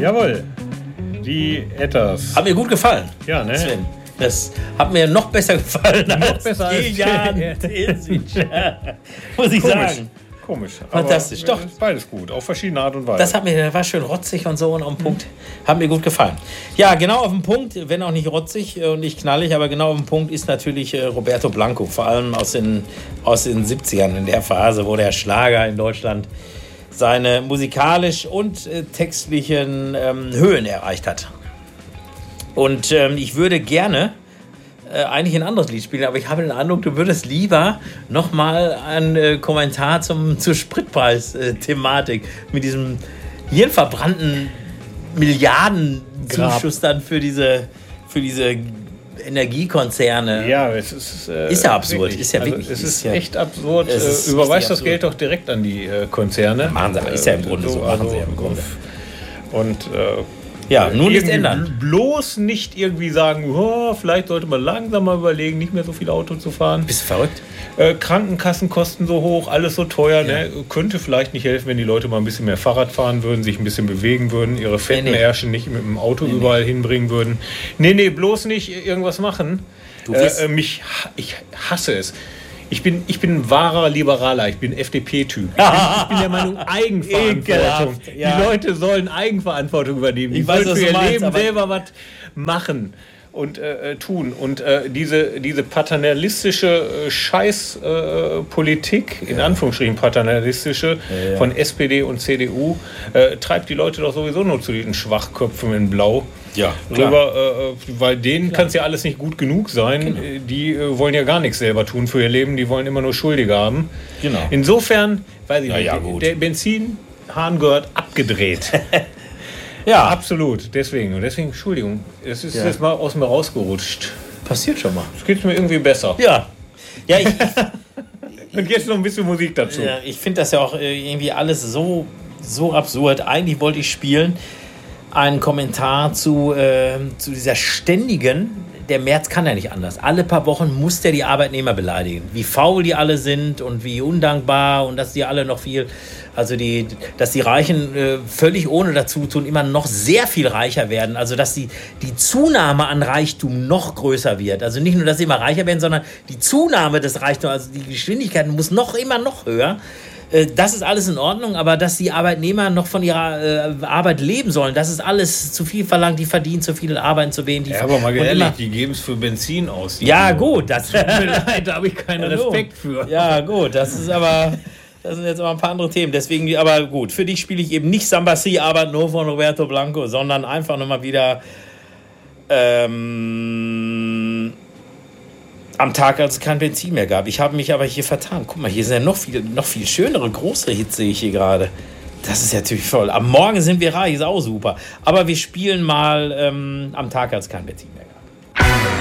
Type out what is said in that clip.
Jawohl. Die Etters. Hat mir gut gefallen. Ja, ne? Sven. Das hat mir noch besser gefallen Noch besser als Dejan Terzic. Muss ich sagen. Komisch. Fantastisch, aber doch. ist beides gut, auf verschiedene Art und Weise. Das war schön rotzig und so und auf den Punkt. Hat mir gut gefallen. Ja, genau auf den Punkt, wenn auch nicht rotzig und nicht knallig, aber genau auf den Punkt ist natürlich Roberto Blanco. Vor allem aus den 70ern, in der Phase, wo der Schlager in Deutschland seine musikalisch und textlichen Höhen erreicht hat. Und ich würde gerne eigentlich ein anderes Lied spielen, aber ich habe den Eindruck, du würdest lieber nochmal einen Kommentar zur Spritpreis-Thematik mit diesem hirnverbrannten Milliardenzuschuss dann für diese Energiekonzerne. Ja, es ist ja absurd. Wirklich, ist ja also wirklich. Es ist ja, echt absurd. Es ist Überweist das absurd. Geld doch direkt an die Konzerne. Machen sie, aber ist ja im Grunde so. Machen sie ja im Grunde. Und ja, nur nichts ändern. Bloß nicht irgendwie sagen, oh, vielleicht sollte man langsam mal überlegen, nicht mehr so viel Auto zu fahren. Bist du verrückt? Krankenkassenkosten so hoch, alles so teuer. Ja. Ne? Könnte vielleicht nicht helfen, wenn die Leute mal ein bisschen mehr Fahrrad fahren würden, sich ein bisschen bewegen würden, ihre fetten Ärsche nicht mit dem Auto überall hinbringen würden. Nee, bloß nicht irgendwas machen. Ich hasse es. Ich bin ein wahrer Liberaler, ich bin FDP-Typ. Ich bin der Meinung, Eigenverantwortung. Ja. Die Leute sollen Eigenverantwortung übernehmen. Die sollen für ihr Leben selber was machen und tun. Und diese paternalistische Scheißpolitik, in Anführungsstrichen paternalistische, von SPD und CDU, treibt die Leute doch sowieso nur zu diesen Schwachköpfen in Blau. Ja, weil denen kann es ja alles nicht gut genug sein. Genau. Die wollen ja gar nichts selber tun für ihr Leben. Die wollen immer nur Schuldige haben. Genau. Insofern, weiß ich nicht, der Benzinhahn gehört abgedreht. Ja. Absolut. Deswegen, Entschuldigung, es ist jetzt mal aus mir rausgerutscht. Passiert schon mal. Es geht mir irgendwie besser. Ja. Ja, und jetzt noch ein bisschen Musik dazu. Ja, ich finde das ja auch irgendwie alles so absurd. Eigentlich wollte ich spielen einen Kommentar zu dieser ständigen, der Merz kann ja nicht anders. Alle paar Wochen muss der die Arbeitnehmer beleidigen. Wie faul die alle sind und wie undankbar und dass die alle noch viel, dass die Reichen völlig ohne dazu tun, immer noch sehr viel reicher werden. Also dass die Zunahme an Reichtum noch größer wird. Also nicht nur, dass sie immer reicher werden, sondern die Zunahme des Reichtums, also die Geschwindigkeit muss immer noch höher. Das ist alles in Ordnung, aber dass die Arbeitnehmer noch von ihrer Arbeit leben sollen, das ist alles zu viel verlangt. Die verdienen zu viel, arbeiten zu wenig. Ja, aber mal ehrlich, die geben es für Benzin aus. Ja, gut. Das tut mir leid, da habe ich keinen Respekt für. Ja, gut, das sind jetzt aber ein paar andere Themen. Deswegen, aber gut, für dich spiele ich eben nicht Samba Si, aber nur von Roberto Blanco, sondern einfach nochmal wieder am Tag, als es kein Benzin mehr gab. Ich habe mich aber hier vertan. Guck mal, hier sind ja noch viel schönere, größere Hits, sehe ich hier gerade. Das ist ja natürlich voll. Am Morgen sind wir reich, ist auch super. Aber wir spielen mal am Tag, als es kein Benzin mehr gab.